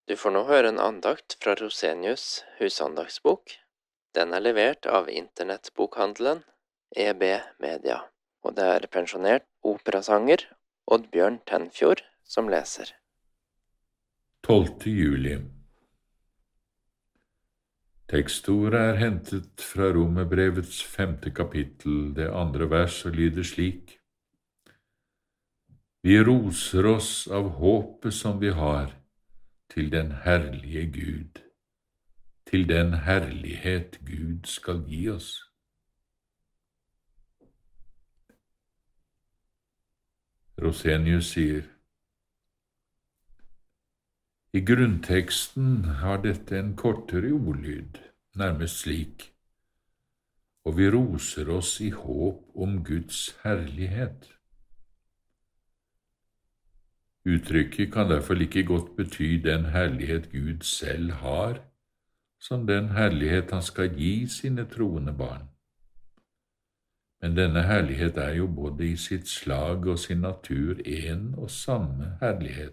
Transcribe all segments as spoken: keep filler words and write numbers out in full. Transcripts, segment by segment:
Du får nå høre en andakt fra Rosenius husandaktsbok. Den er levert av internettbokhandelen E B Media, og det er pensjonert operasanger Oddbjørn Tenfjord som leser. tolvte juli. Tekstordet er hentet fra Romerbrevets femte kapittel, det andre vers, og lyder slik: Vi roser oss av håpet som vi har, til den herlige Gud, til den herlighet Gud skal gi oss. Rosenius sier: I grunnteksten har dette en kortere ordlyd, nærmest slik: Og vi roser oss i håp om Guds herlighet. Uttrykket kan derfor like godt bety den herlighet Gud selv har, som den herlighet han skal gi sine troende barn. Men denne herlighet er jo både i sitt slag og sin natur en og samme herlighet.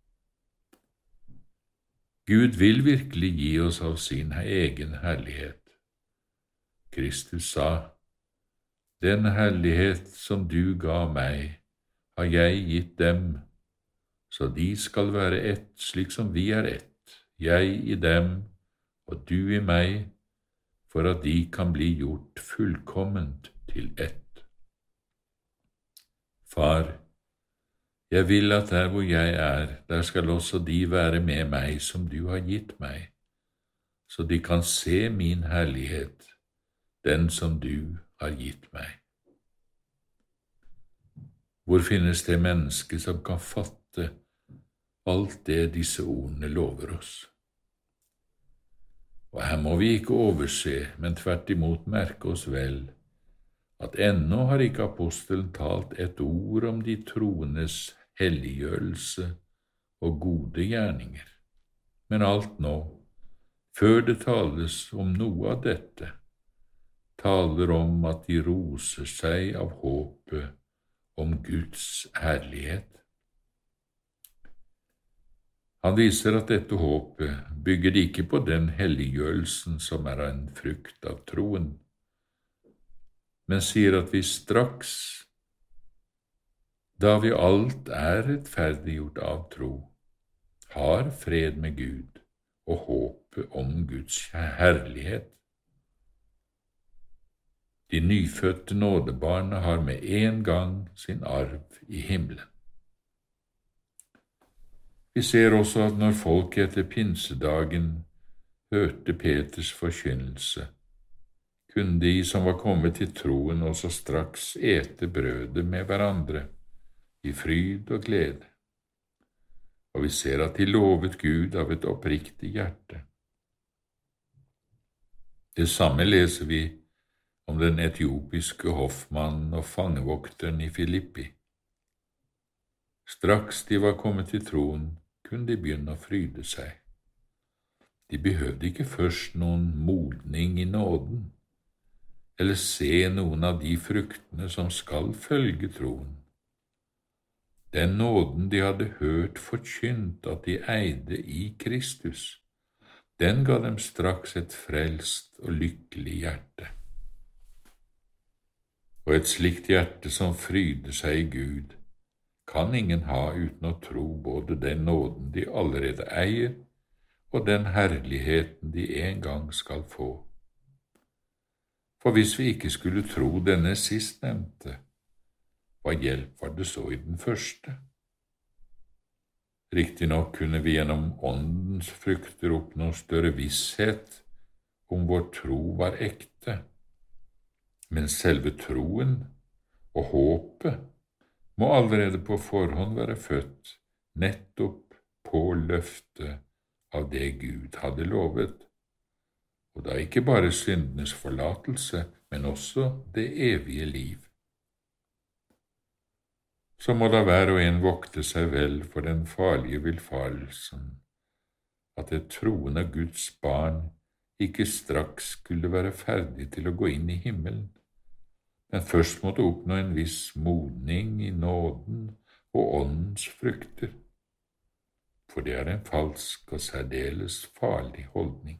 Gud vil virkelig gi oss av sin egen herlighet. Kristus sa, Den herlighet som du ga meg, har jeg gitt dem, så de skal være ett, slik som vi er ett, jeg i dem og du i meg, for at de kan bli gjort fullkomment til ett. Far, jeg vil at der hvor jeg er, der skal også de være med meg som du har gitt meg, så de kan se min herlighet, den som du har gitt meg. Hvor finnes det menneske som kan fatte alt det disse ordene lover oss? Og her må vi ikke overse, men tvert imot merke oss vel, at ennå har ikke apostelen talt et ord om de troendes helliggjørelse og gode gjerninger, men alt nå, før det tales om noe av dette, taler om at de roser seg av håpet om Guds herlighet. Han viser at dette håpet bygger ikke på den helliggjørelsen som er en frukt av troen, men sier at vi straks, da vi alt er rettferdiggjort av tro, har fred med Gud og håpet om Guds herlighet. De nyfødte nådebarna har med en gang sin arv i himmelen. Vi ser også at når folk etter pinsedagen hørte Peters forkynnelse, kunne de som var kommet til troen også straks ete brødet med hverandre, i fryd og glede. Og vi ser at de lovet Gud av et oppriktig hjerte. Det samme leser vi om den etiopiske hoffmannen og fangevokteren i Filippi. Straks de var kommet til troen, kunne de begynne å fryde seg. De behøvde ikke først noen modning i nåden, eller se noen av de fruktene som skal følge troen. Den nåden de hadde hørt forkynt at de eide i Kristus, den ga dem straks et frelst og lykkelig hjerte. Og et slikt hjerte som fryder seg i Gud, kan ingen ha uten å tro både den nåden de allerede eier, og den herligheten de en gang skal få. For hvis vi ikke skulle tro denne sistnevnte, hva hjelp var det så i den første? Riktignok kunne vi gjennom åndens frukter oppnå større visshet om vår tro var ekte, men selve troen og håpet må allerede på forhånd være født nettopp på løftet av det Gud hadde lovet, og da ikke bare syndenes forlatelse, men også det evige liv. Så må da hver og en vokte seg vel for den farlige villfarelsen, at et troende Guds barn ikke straks skulle være ferdig til å gå inn i himmelen, men først måtte oppnå en viss modning i nåden og åndens frukter. for det er en falsk og særdeles farlig holdning.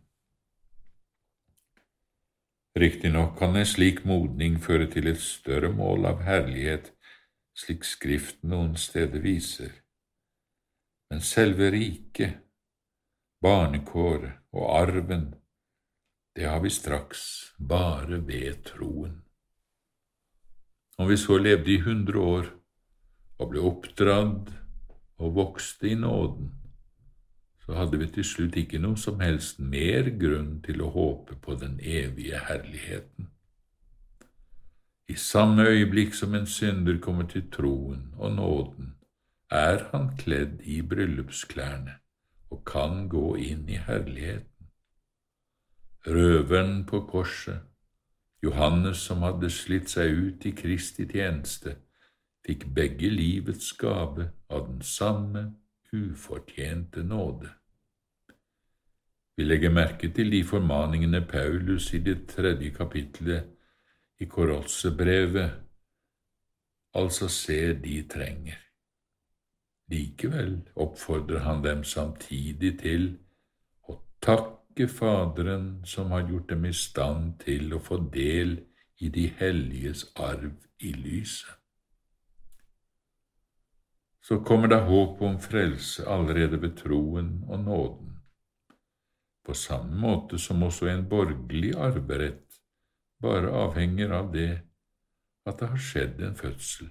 Riktignok kan en slik modning føre til et større mål av herlighet, slik Skriften noen steder viser, men selve riket, barnekåret og arven, det har vi straks bare ved troen. Om vi så levde i hundre år og ble oppdradd og vokste i nåden, så hadde vi til slutt ikke noe som helst mer grunn til å håpe på den evige herligheten. I samme øyeblikk som en synder kommer til troen og nåden, er han kledd i bryllupsklærne og kan gå inn i herligheten. Røveren på korset, Johannes som hadde slitt seg ut i Kristi tjeneste, fikk begge livets gave av den samme ufortjente nåde. Vi legger merke til de formaningene Paulus i det tredje kapitlet i Kolossebrevet, altså ser de trenger. Likevel oppfordrer han dem samtidig til å takke Faderen som har gjort dem i stand til å få del i de helliges arv i lyset. Så kommer det håp om frelse allerede ved troen og nåden, på samme måte som også en borgerlig arverett bare avhenger av det at det har skjedd en fødsel.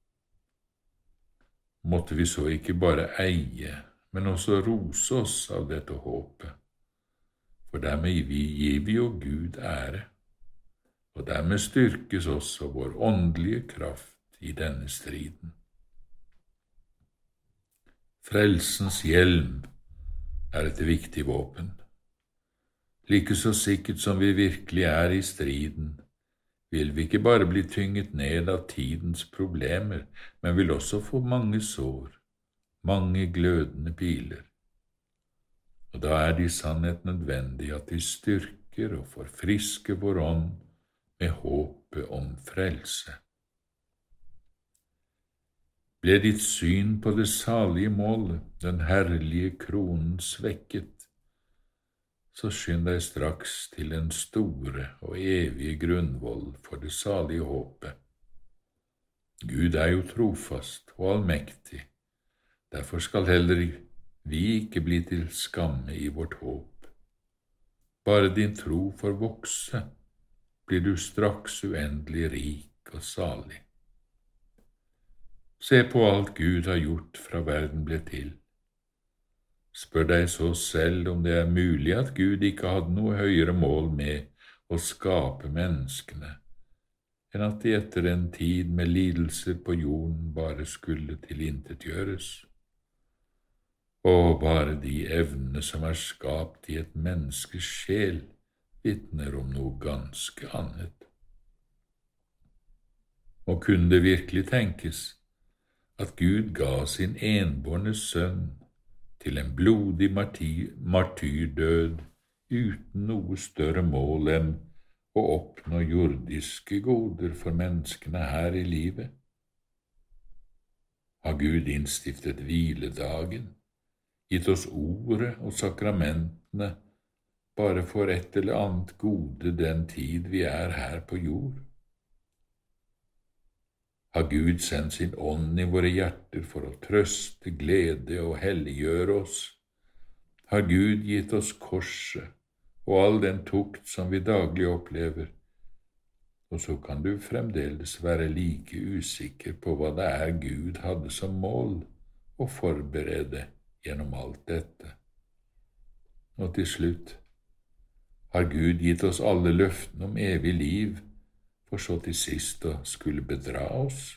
Måtte vi så ikke bare eie, men også rose oss av dette håpet, for dermed gir vi jo Gud ære, og dermed styrkes også vår åndelige kraft i denne striden. Frelsens hjelm er et viktig våpen. Like så sikkert som vi virkelig er i striden, vil vi ikke bare bli tynget ned av tidens problemer, men vil også få mange sår, mange glødende piler. Og da er det i sannhet nødvendig at vi styrker og forfrisker vår ånd med håpet om frelse. Ble ditt syn på det salige målet, den herlige kronen, svekket, så skynd deg straks til den store og evige grunnvoll for det salige håpet. Gud er jo trofast og allmektig, derfor skal heller vi ikke bli til skamme i vårt håp. Bare din tro får vokse, blir du straks uendelig rik og salig. Se på alt Gud har gjort fra verden ble til. Spør deg så selv om det er mulig at Gud ikke hadde noe høyere mål med å skape menneskene, enn at de etter en tid med lidelser på jorden bare skulle tilintetgjøres. Og bare de evnene som er skapt i et menneskes sjel, vitner om noe ganske annet. Og kunne det virkelig tenkes at Gud ga sin enbårne sønn til en blodig martyrdød uten noe større mål enn å oppnå jordiske goder for menneskene her i livet? Har Gud innstiftet hviledagen, gitt oss ordet og sakramentene bare for et eller annet gode den tid vi er her på jord? Har Gud sendt sin ånd i våre hjerter for å trøste, glede og helliggjøre oss? Har Gud gitt oss korset og all den tukt som vi daglig opplever? Og så kan du fremdeles være like usikker på hva det er Gud hadde som mål å forberede gjennom alt dette. Og til slutt, har Gud gitt oss alle løftene om evig liv, for så til sist å skulle bedra oss?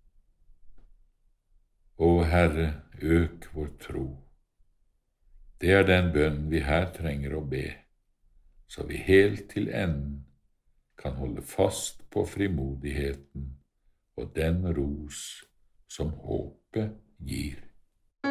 Å Herre, øk vår tro. Det er den bønn vi her trenger å be, så vi helt til enden kan holde fast på frimodigheten og den ros som håpet gir.